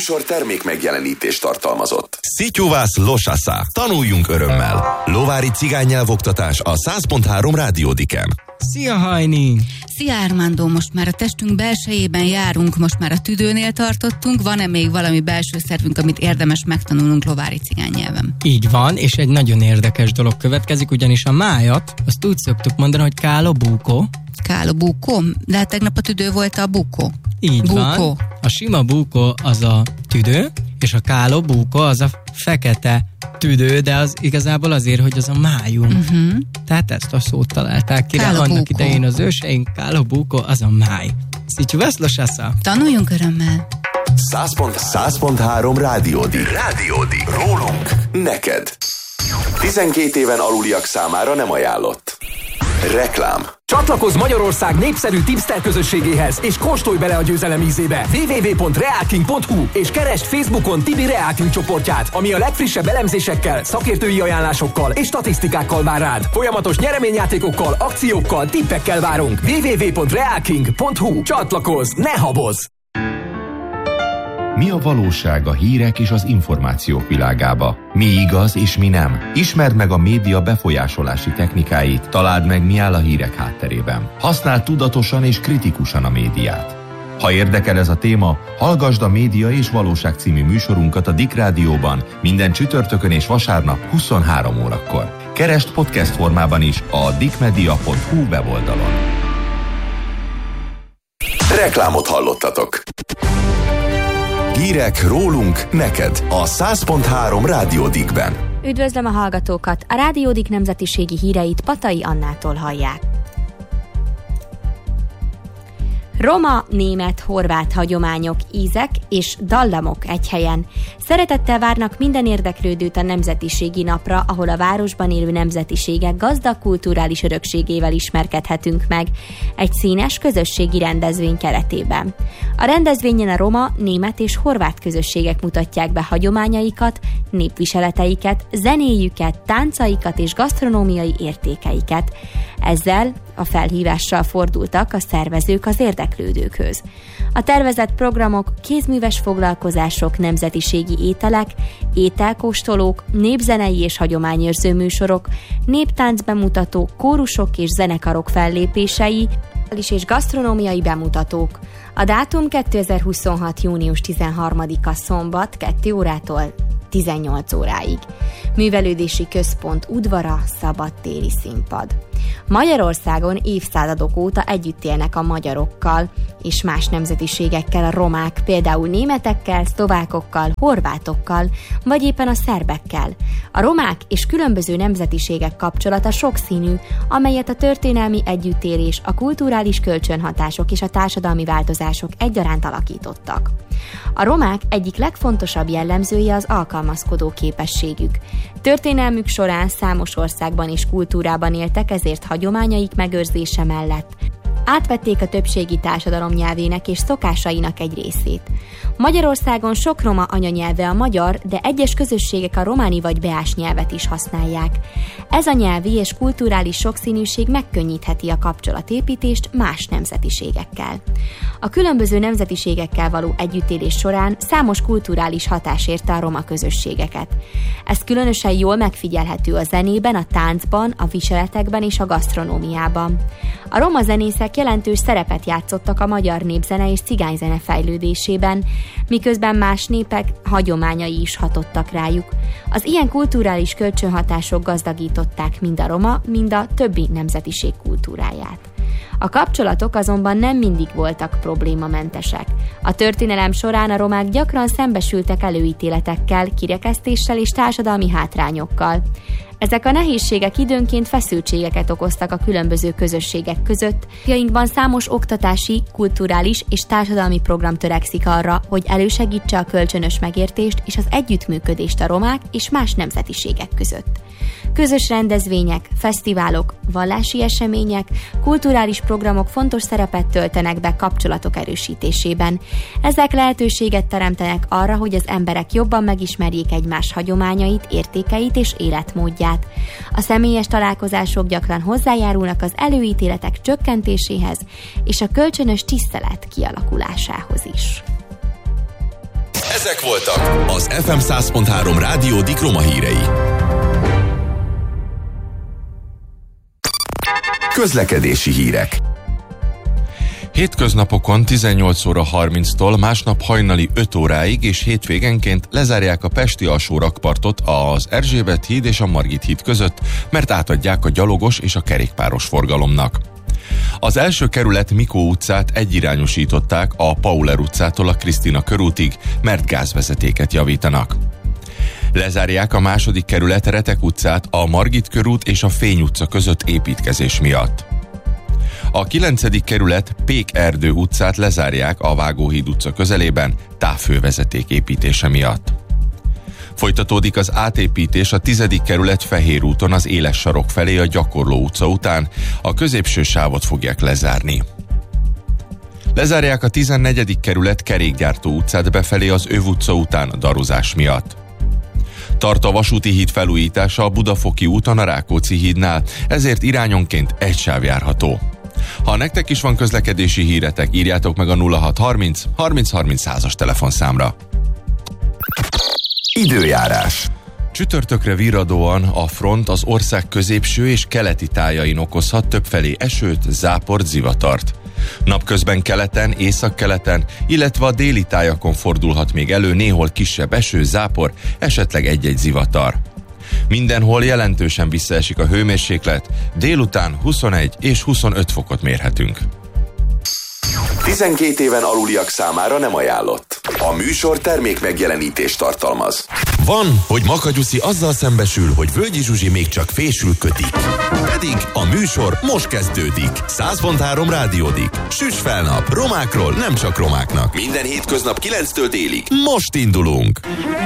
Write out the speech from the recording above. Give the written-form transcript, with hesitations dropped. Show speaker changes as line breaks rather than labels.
műsor termék megjelenítést tartalmazott.
Szityuvász Losasza. Tanuljunk örömmel. Lovári cigánynyelvoktatás a 100.3 Rádiódiken.
Szia, Hajni!
Szia, Armando! Most már a testünk belsejében járunk, most már a tüdőnél tartottunk. Van-e még valami belső szervünk, amit érdemes megtanulnunk lovári cigánynyelven?
Így van, és egy nagyon érdekes dolog következik, ugyanis a májat, azt úgy szoktuk mondani, hogy kálo búko.
Kálo búko? De hát tegnap a tüdő volt a búko.
Így búko. Van. A sima búko az a tüdő, és a kálo búko az a fekete tüdő, de az igazából azért, hogy az a májunk. Tehát ezt a szót találták ki, de annak idején az őseink, kálo búko az a máj. Szityuvász Losasza.
Tanuljunk örömmel.
100.3 Rádiódik. Rólunk neked. 12 éven aluliak számára nem ajánlott. Reklám.
Csatlakozz Magyarország népszerű tipster közösségéhez, és kóstolj bele a győzelem ízébe. www.realking.hu és keresd Facebookon Tibi Realking csoportját, ami a legfrissebb elemzésekkel, szakértői ajánlásokkal és statisztikákkal vár rád. Folyamatos nyereményjátékokkal, akciókkal, tippekkel várunk. www.realking.hu. Csatlakozz, ne habozz!
Mi a valóság a hírek és az információk világába? Mi igaz és mi nem? Ismerd meg a média befolyásolási technikáit, találd meg, mi áll a hírek hátterében. Használd tudatosan és kritikusan a médiát. Ha érdekel ez a téma, hallgasd a Média és Valóság című műsorunkat a Dick Rádióban minden csütörtökön és vasárnap 23 órakor. Keresd podcast formában is a dickmedia.hu weboldalon.
Reklámot hallottatok. Hírek rólunk neked a 100.3 Rádiódikben.
Üdvözlöm a hallgatókat! A Rádiódik nemzetiségi híreit Patai Annától hallják. Roma, német, horvát hagyományok, ízek és dallamok egy helyen. Szeretettel várnak minden érdeklődőt a Nemzetiségi Napra, ahol a városban élő nemzetiségek gazdag kulturális örökségével ismerkedhetünk meg egy színes közösségi rendezvény keretében. A rendezvényen a roma, német és horvát közösségek mutatják be hagyományaikat, népviseleteiket, zenéjüket, táncaikat és gasztronómiai értékeiket. Ezzel a felhívással fordultak a szervezők az érdeklődőkhöz. A tervezett programok, kézműves foglalkozások, nemzetiségi ételek, ételkóstolók, népzenei és hagyományőrző műsorok, néptáncbemutatók, kórusok és zenekarok fellépései, és gasztronómiai bemutatók. A dátum 2026. június 13-a szombat 2 órától 18 óráig. Művelődési központ udvara, szabadtéri színpad. Magyarországon évszázadok óta együtt élnek a magyarokkal és más nemzetiségekkel a romák, például németekkel, szlovákokkal, horvátokkal, vagy éppen a szerbekkel. A romák és különböző nemzetiségek kapcsolata sokszínű, amelyet a történelmi együttélés, a kulturális kölcsönhatások és a társadalmi változások egyaránt alakítottak. A romák egyik legfontosabb jellemzője az alkalmazkodó képességük. Történelmük során számos országban és kultúrában éltek, ezért hagyományaik megőrzése mellett átvették a többségi társadalom nyelvének és szokásainak egy részét. Magyarországon sok roma anyanyelve a magyar, de egyes közösségek a románi vagy beás nyelvet is használják. Ez a nyelvi és kulturális sokszínűség megkönnyítheti a kapcsolatépítést más nemzetiségekkel. A különböző nemzetiségekkel való együttélés során számos kulturális hatás érte a roma közösségeket. Ez különösen jól megfigyelhető a zenében, a táncban, a viseletekben és a gasztronómiában. A roma zenészek jelentős szerepet játszottak a magyar népzene és cigányzene fejlődésében, miközben más népek hagyományai is hatottak rájuk. Az ilyen kulturális kölcsönhatások gazdagították mind a roma, mind a többi nemzetiség kultúráját. A kapcsolatok azonban nem mindig voltak problémamentesek. A történelem során a romák gyakran szembesültek előítéletekkel, kirekesztéssel és társadalmi hátrányokkal. Ezek a nehézségek időnként feszültségeket okoztak a különböző közösségek között. Jainkban számos oktatási, kulturális és társadalmi program törekszik arra, hogy elősegítse a kölcsönös megértést és az együttműködést a romák és más nemzetiségek között. Közös rendezvények, fesztiválok, vallási események, kulturális programok fontos szerepet töltenek be kapcsolatok erősítésében. Ezek lehetőséget teremtenek arra, hogy az emberek jobban megismerjék egymás hagyományait, értékeit és életmódját. A személyes találkozások gyakran hozzájárulnak az előítéletek csökkentéséhez és a kölcsönös tisztelet kialakulásához is.
Ezek voltak az FM 100.3 Rádió Dikroma hírei.
Közlekedési hírek.
Hétköznapokon 18 óra 30-tól, másnap hajnali 5 óráig és hétvégenként lezárják a pesti alsórakpartot az Erzsébet híd és a Margit híd között, mert átadják a gyalogos és a kerékpáros forgalomnak. Az első kerület Mikó utcát egyirányosították a Pauler utcától a Krisztina körútig, mert gázvezetéket javítanak. Lezárják a második kerület Retek utcát a Margit körút és a Fény utca között építkezés miatt. A 9. kerület Pék-Erdő utcát lezárják a Vágóhíd utca közelében távhővezeték építése miatt. Folytatódik az átépítés a 10. kerület Fehér úton az Éles sarok felé a Gyakorló utca után, a középső sávot fogják lezárni. Lezárják a 14. kerület Kerékgyártó utcát befelé az Öv utca után a daruzás miatt. Tart a vasúti híd felújítása a Budafoki úton a Rákóczi hídnál, ezért irányonként egy sáv járható. Ha nektek is van közlekedési híretek, írjátok meg a 0630 30 30 100-as telefonszámra.
Időjárás.
Csütörtökre virradóan a front az ország középső és keleti tájain okozhat többfelé esőt, záport, zivatart. Napközben keleten, északkeleten, illetve a déli tájakon fordulhat még elő néhol kisebb eső, zápor, esetleg egy-egy zivatar. Mindenhol jelentősen visszaesik a hőmérséklet, délután 21 és 25 fokot mérhetünk.
12 éven aluliak számára nem ajánlott. A műsor termék megjelenítést tartalmaz.
Van, hogy Makagyuszi azzal szembesül, hogy Völgyi Zsuzsi még csak fésül kötik. Pedig a műsor most kezdődik. 100.3 Rádiódik. Süss fel nap, romákról nem csak romáknak.
Minden hétköznap 9-től délig.
Most indulunk!